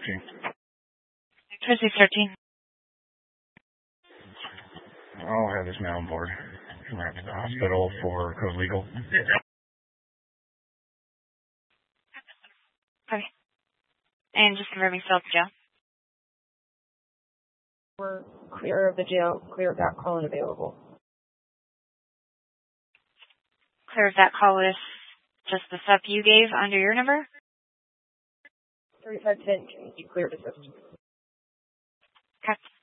you? Tracy 13. I'll have this now on board. Come right to the hospital for code legal. Okay. And just confirming self jail. We're clear of the jail, clear of that call and available. Clear of that call with just the stuff you gave under your number? 3510 can be cleared to system. Okay.